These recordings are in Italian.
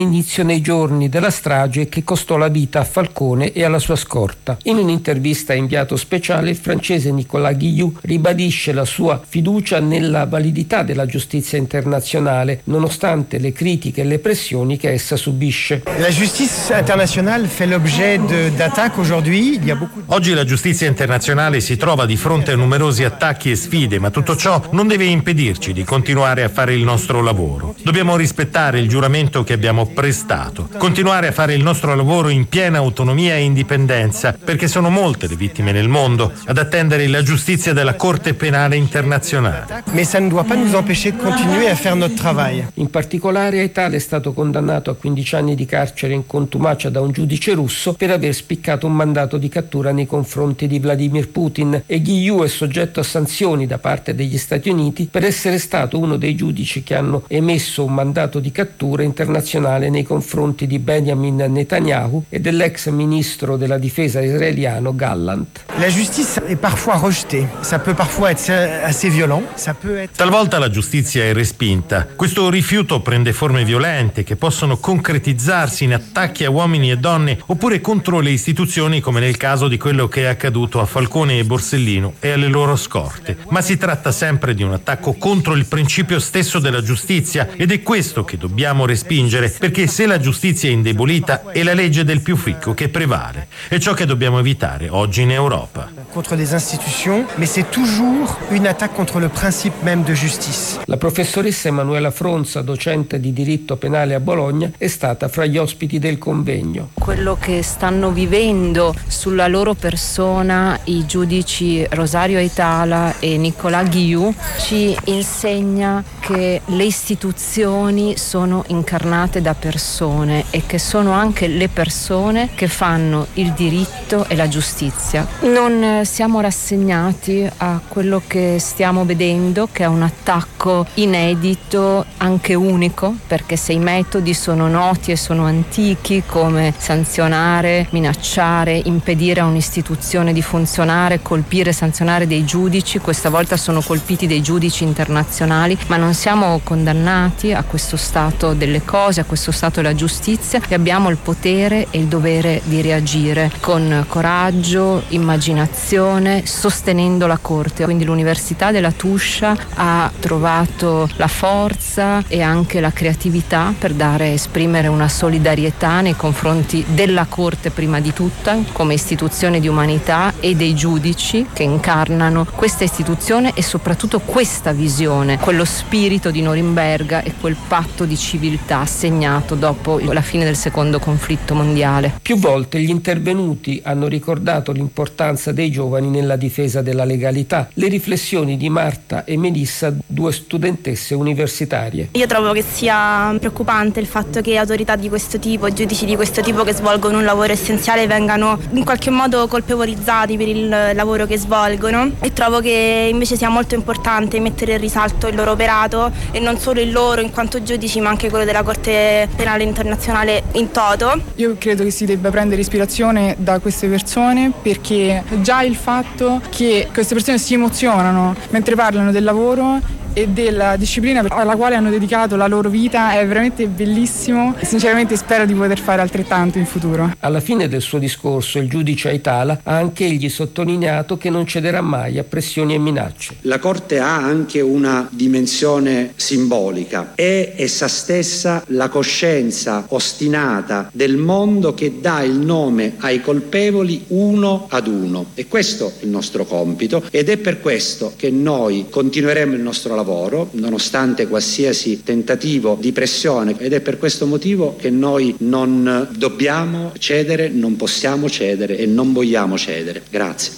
Inizio nei giorni della strage che costò la vita a Falcone e alla sua scorta. In un'intervista a inviato speciale, il francese Nicolas Guillou ribadisce la sua fiducia nella validità della giustizia internazionale, nonostante le critiche e le pressioni che essa subisce. La giustizia internazionale fait l'objet d'attaques aujourd'hui. Oggi la giustizia internazionale si trova di fronte a numerosi attacchi e sfide, ma tutto ciò non deve impedirci di continuare a fare il nostro lavoro. Dobbiamo rispettare il giuramento che abbiamo prestato, continuare a fare il nostro lavoro in piena autonomia e indipendenza, perché sono molte le vittime nel mondo ad attendere la giustizia della Corte Penale Internazionale. Mais ça ne doit pas nous empêcher de continuer à faire notre travail. In particolare Aital è stato condannato a 15 anni di carcere in contumacia da un giudice russo per aver spiccato un mandato di cattura nei confronti di Vladimir Putin, e Guillou è soggetto a sanzioni da parte degli Stati Uniti per essere stato uno dei giudici che hanno emesso un mandato di cattura internazionale nei confronti di Benjamin Netanyahu e dell'ex ministro della difesa israeliano Gallant. La giustizia è parfois rejetée. Ça peut parfois être assez violent. Ça peut être... Talvolta la giustizia è respinta. Questo rifiuto prende forme violente che possono concretizzarsi in attacchi a uomini e donne oppure contro le istituzioni, come nel caso di quello che è accaduto a Falcone e Borsellino e alle loro scorte. Ma si tratta sempre di un attacco contro il principio stesso della giustizia, ed è questo che dobbiamo respingere, perché se la giustizia è indebolita è la legge del più ricco che prevale. È ciò che dobbiamo evitare oggi in Europa. Contre les institutions, mais c'est toujours une attaque contre le principe même de justice. La professoressa Emanuela Fronza, docente di diritto penale a Bologna, è stata fra gli ospiti del convegno. Quello che stanno vivendo sulla loro persona i giudici Rosario Aitala e Nicolas Guillou ci insegna che le istituzioni sono incarnate da persone e che sono anche le persone che fanno il diritto e la giustizia. Non siamo rassegnati a quello che stiamo vedendo, che è un attacco inedito, anche unico, perché se i metodi sono noti e sono antichi, come sanzionare, minacciare, impedire a un'istituzione di funzionare, colpire e sanzionare dei giudici, questa volta sono colpiti dei giudici internazionali, ma non siamo condannati a questo stato delle cose, a questo stato della giustizia, e abbiamo il potere e il dovere di reagire con coraggio, immaginazione, sostenendo la Corte. Quindi l'Università della Tuscia ha trovato la forza e anche la creatività per esprimere una solidarietà nei confronti della Corte prima di tutta, come istituzione di umanità, e dei giudici che incarnano questa istituzione e soprattutto questa visione, quello spirito di Norimberga e quel patto di civiltà segnato dopo la fine del secondo conflitto mondiale. Più volte gli intervenuti hanno ricordato l'importanza dei giovani nella difesa della legalità. Le riflessioni di Marta e Melissa, due studentesse universitarie. Io trovo che sia preoccupante il fatto che autorità di questo tipo, giudici di questo tipo che svolgono un lavoro essenziale, vengano in qualche modo colpevolizzati per il lavoro che svolgono, e trovo che invece sia molto importante mettere in risalto il loro operato, e non solo il loro in quanto giudici, ma anche quello della Corte Penale Internazionale in toto. Io credo che si debba prendere ispirazione da queste persone, perché già il fatto che queste persone si emozionano mentre parlano del lavoro e della disciplina alla quale hanno dedicato la loro vita è veramente bellissimo, e sinceramente spero di poter fare altrettanto in futuro. Alla fine del suo discorso il giudice Aitala ha anche egli sottolineato che non cederà mai a pressioni e minacce. La Corte ha anche una dimensione simbolica, è essa stessa la coscienza ostinata del mondo che dà il nome ai colpevoli uno ad uno, e questo è il nostro compito, ed è per questo che noi continueremo il nostro lavoro nonostante qualsiasi tentativo di pressione, ed è per questo motivo che noi non dobbiamo cedere, non possiamo cedere e non vogliamo cedere. Grazie.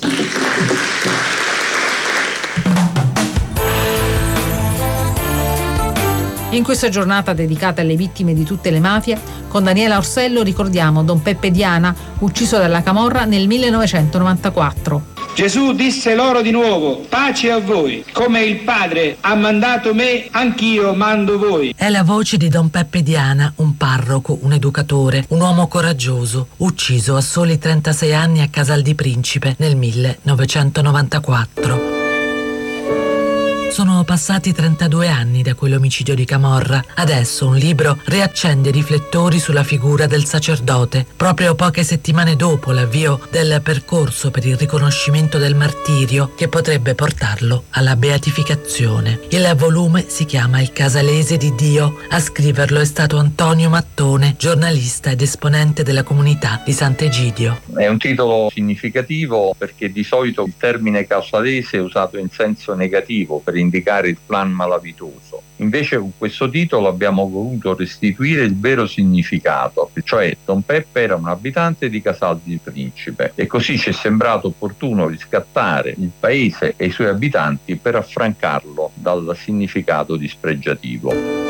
In questa giornata dedicata alle vittime di tutte le mafie, con Daniela Orsello ricordiamo Don Peppe Diana, ucciso dalla camorra nel 1994. Gesù disse loro di nuovo: pace a voi, come il Padre ha mandato me, anch'io mando voi. È la voce di Don Peppe Diana, un parroco, un educatore, un uomo coraggioso, ucciso a soli 36 anni a Casal di Principe nel 1994. Sono passati 32 anni da quell'omicidio di Camorra. Adesso un libro riaccende i riflettori sulla figura del sacerdote, proprio poche settimane dopo l'avvio del percorso per il riconoscimento del martirio che potrebbe portarlo alla beatificazione. Il volume si chiama Il Casalese di Dio. A scriverlo è stato Antonio Mattone, giornalista ed esponente della comunità di Sant'Egidio. È un titolo significativo perché di solito il termine casalese è usato in senso negativo per indicare il clan malavitoso. Invece con questo titolo abbiamo voluto restituire il vero significato, cioè Don Peppe era un abitante di Casal di Principe e così ci è sembrato opportuno riscattare il paese e i suoi abitanti per affrancarlo dal significato dispregiativo.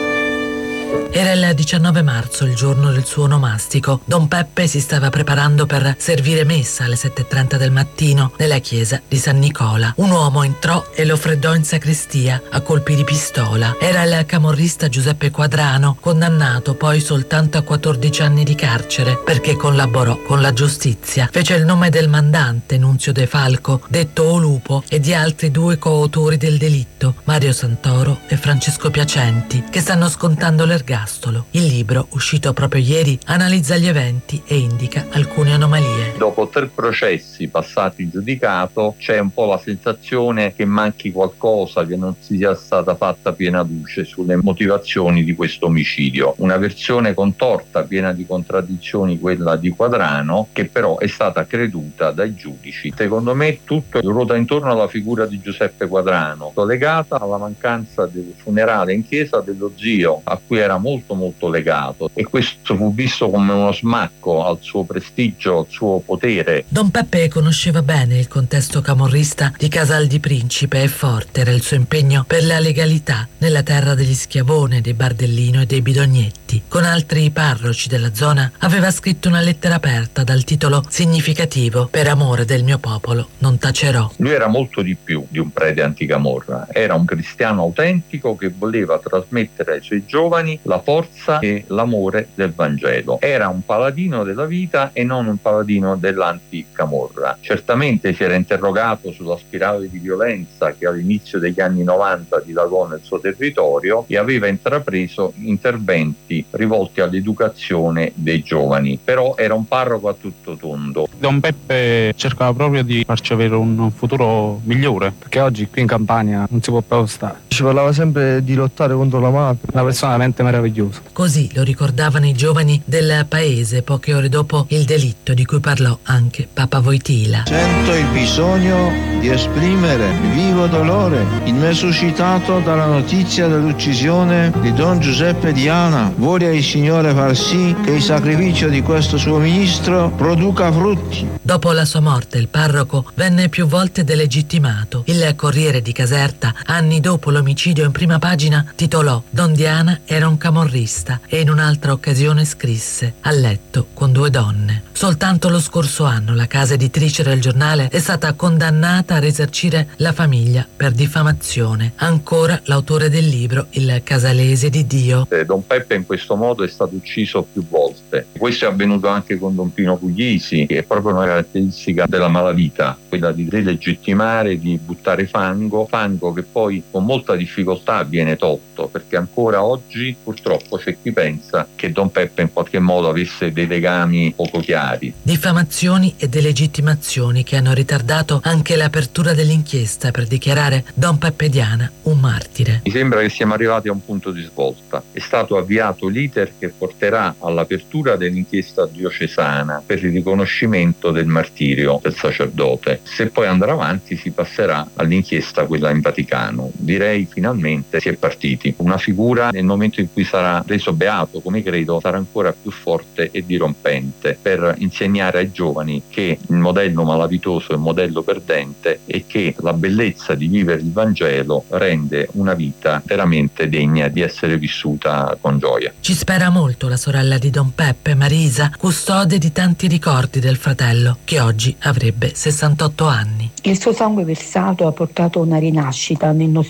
Era il 19 marzo, il giorno del suo onomastico. Don Peppe si stava preparando per servire messa alle 7:30 del mattino nella chiesa di San Nicola. Un uomo entrò e lo freddò in sacrestia a colpi di pistola. Era il camorrista Giuseppe Quadrano, condannato poi soltanto a 14 anni di carcere perché collaborò con la giustizia. Fece il nome del mandante, Nunzio De Falco, detto O Lupo, e di altri 2 coautori del delitto, Mario Santoro e Francesco Piacenti, che stanno scontando l'ergastolo. Il libro, uscito proprio ieri, analizza gli eventi e indica alcune anomalie. Dopo 3 processi passati in giudicato c'è un po' la sensazione che manchi qualcosa, che non sia stata fatta piena luce sulle motivazioni di questo omicidio. Una versione contorta, piena di contraddizioni, quella di Quadrano, che però è stata creduta dai giudici. Secondo me tutto ruota intorno alla figura di Giuseppe Quadrano, legata alla mancanza del funerale in chiesa dello zio, a cui era molto legato, e questo fu visto come uno smacco al suo prestigio, al suo potere. Don Peppe conosceva bene il contesto camorrista di Casal di Principe e forte era il suo impegno per la legalità nella terra degli Schiavone, dei Bardellino e dei Bidognetti. Con altri parroci della zona aveva scritto una lettera aperta dal titolo significativo: Per amore del mio popolo non tacerò. Lui era molto di più di un prete anticamorra, era un cristiano autentico che voleva trasmettere ai suoi giovani la forza e l'amore del Vangelo. Era un paladino della vita e non un paladino dell'anticamorra. Certamente si era interrogato sulla spirale di violenza che all'inizio degli anni 90 dilagò nel suo territorio e aveva intrapreso interventi rivolti all'educazione dei giovani, però era un parroco a tutto tondo. Don Peppe cercava proprio di farci avere un futuro migliore, perché oggi qui in Campania non si può proprio stare. Ci parlava sempre di lottare contro la mafia. Una persona veramente meravigliosa. Così lo ricordavano i giovani del paese poche ore dopo il delitto di cui parlò anche Papa Wojtyla. Sento il bisogno di esprimere il vivo dolore in me suscitato dalla notizia dell'uccisione di Don Giuseppe Diana. Voglia il Signore far sì che il sacrificio di questo suo ministro produca frutti. Dopo la sua morte il parroco venne più volte delegittimato. Il Corriere di Caserta, anni dopo l'omicidio, in prima pagina titolò Don Diana era un camorrista e in un'altra occasione scrisse: a letto con 2 donne. Soltanto lo scorso anno la casa editrice del giornale è stata condannata a risarcire la famiglia per diffamazione. Ancora l'autore del libro Il Casalese di Dio. Don Peppe in questo modo è stato ucciso più volte. Questo è avvenuto anche con Don Pino Puglisi, che è proprio una caratteristica della malavita, quella di delegittimare, di buttare fango che poi con molta difficoltà viene tolto, perché ancora oggi purtroppo c'è chi pensa che Don Peppe in qualche modo avesse dei legami poco chiari. Diffamazioni e delegittimazioni che hanno ritardato anche l'apertura dell'inchiesta per dichiarare Don Peppe Diana un martire. Mi sembra che siamo arrivati a un punto di svolta. È stato avviato l'iter che porterà all'apertura dell'inchiesta diocesana per il riconoscimento del martirio del sacerdote. Se poi andrà avanti si passerà all'inchiesta quella in Vaticano. Direi finalmente si è partiti. Una figura nel momento in cui sarà reso beato, come credo, sarà ancora più forte e dirompente per insegnare ai giovani che il modello malavitoso è un modello perdente e che la bellezza di vivere il Vangelo rende una vita veramente degna di essere vissuta con gioia. Ci spera molto la sorella di Don Peppe, Marisa, custode di tanti ricordi del fratello, che oggi avrebbe 68 anni. Il suo sangue versato ha portato una rinascita nel nostro territorio.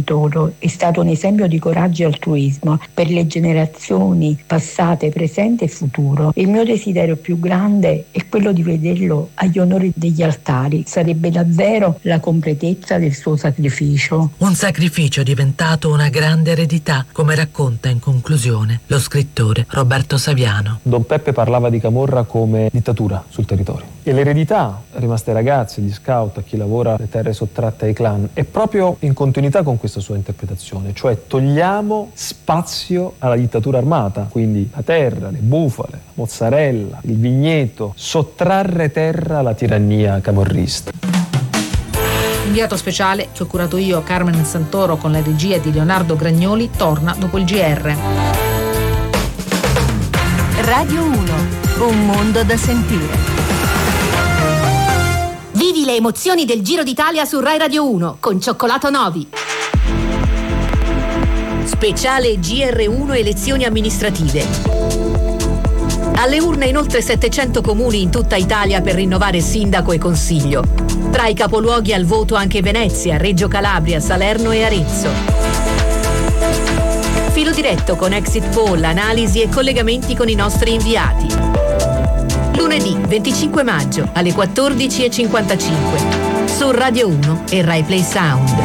Toro è stato un esempio di coraggio e altruismo per le generazioni passate, presente e futuro. Il mio desiderio più grande è quello di vederlo agli onori degli altari. Sarebbe davvero la completezza del suo sacrificio. Un sacrificio diventato una grande eredità, come racconta in conclusione lo scrittore Roberto Saviano. Don Peppe parlava di camorra come dittatura sul territorio. E l'eredità rimasta ai ragazzi, agli scout, a chi lavora le terre sottratte ai clan, è proprio in continuità con questa sua interpretazione, cioè togliamo spazio alla dittatura armata, quindi la terra, le bufale, la mozzarella, il vigneto, sottrarre terra alla tirannia camorrista. Inviato speciale che ho curato io, Carmen Santoro, con la regia di Leonardo Gragnoli, torna dopo il GR. Radio 1, un mondo da sentire. Vivi le emozioni del Giro d'Italia su Rai Radio 1 con Cioccolato Novi. Speciale GR1 elezioni amministrative. Alle urne in oltre 700 comuni in tutta Italia per rinnovare sindaco e consiglio. Tra i capoluoghi al voto anche Venezia, Reggio Calabria, Salerno e Arezzo. Filo diretto con exit poll, analisi e collegamenti con i nostri inviati. Lunedì 25 maggio alle 14:55 su Radio 1 e Rai Play Sound.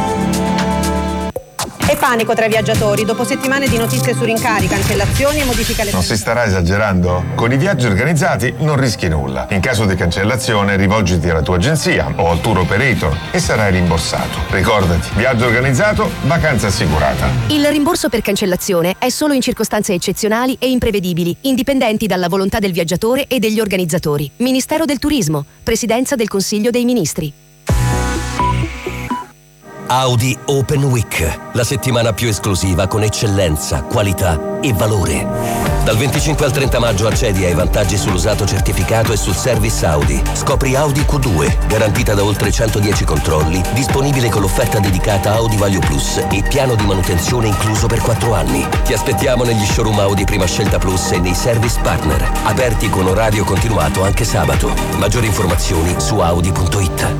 E panico tra i viaggiatori dopo settimane di notizie su rincari, cancellazioni e modifiche alle Non si starà esagerando? Con i viaggi organizzati non rischi nulla. In caso di cancellazione rivolgiti alla tua agenzia o al tour operator e sarai rimborsato. Ricordati, viaggio organizzato, vacanza assicurata. Il rimborso per cancellazione è solo in circostanze eccezionali e imprevedibili, indipendenti dalla volontà del viaggiatore e degli organizzatori. Ministero del Turismo, Presidenza del Consiglio dei Ministri. Audi Open Week, la settimana più esclusiva con eccellenza, qualità e valore. Dal 25 al 30 maggio accedi ai vantaggi sull'usato certificato e sul service Audi. Scopri Audi Q2, garantita da oltre 110 controlli, disponibile con l'offerta dedicata Audi Value Plus e piano di manutenzione incluso per 4 anni. Ti aspettiamo negli showroom Audi Prima Scelta Plus e nei service partner, aperti con orario continuato anche sabato. Maggiori informazioni su audi.it.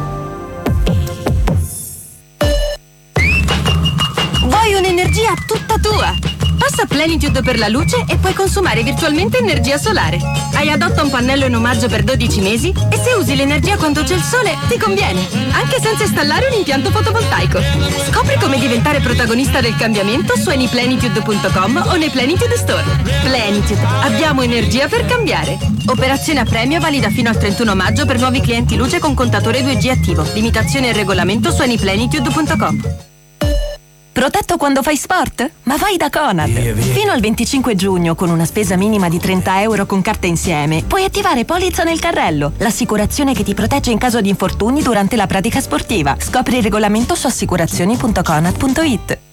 Vuoi un'energia tutta tua? Passa Plenitude per la luce e puoi consumare virtualmente energia solare. Hai adotta un pannello in omaggio per 12 mesi e se usi l'energia quando c'è il sole ti conviene, anche senza installare un impianto fotovoltaico. Scopri come diventare protagonista del cambiamento su anyplenitude.com o nei Plenitude Store. Plenitude, abbiamo energia per cambiare. Operazione a premio valida fino al 31 maggio per nuovi clienti luce con contatore 2G attivo. Limitazioni e regolamento su anyplenitude.com. Protetto quando fai sport? Ma vai da Conad! Fino al 25 giugno, con una spesa minima di 30 euro con carta insieme, puoi attivare Polizza nel carrello, l'assicurazione che ti protegge in caso di infortuni durante la pratica sportiva. Scopri il regolamento su assicurazioni.conad.it.